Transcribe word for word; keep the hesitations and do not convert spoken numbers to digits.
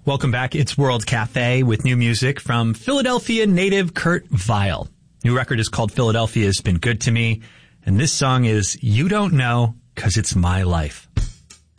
Welcome back. It's World Cafe with new music from Philadelphia native Kurt Vile. New record is called Philadelphia's Been Good to Me, and this song is You Don't Know 'Cause It's My Life.